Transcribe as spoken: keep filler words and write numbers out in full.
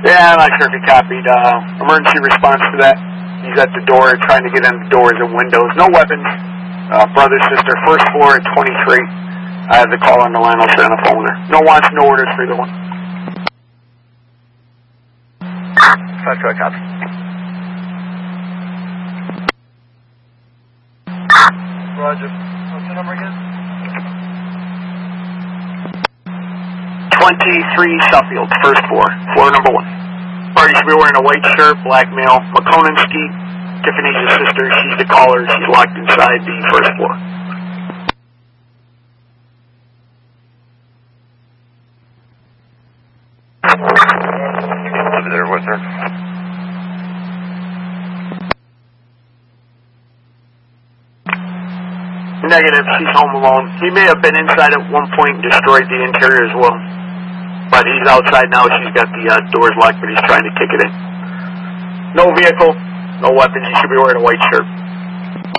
Yeah, I'm not sure if he copied. Uh, emergency response to that. He's at the door, trying to get in the doors and windows. No weapons. Uh, brother, sister, first floor at twenty-three. I have the call on the line. I'll send a phone there. No wants, no orders for either one. Five truck copy. Roger. What's the number again? twenty-three Suffield, first floor, floor number one. Party should be wearing a white shirt, black male. McConaughey, Tiffany's his sister. She's the caller. She's locked inside the first floor. Over there with her. Negative, she's home alone. He may have been inside at one point and destroyed the interior as well. But he's outside now. She's got the uh, doors locked, but he's trying to kick it in. No vehicle, no weapons. He should be wearing a white shirt.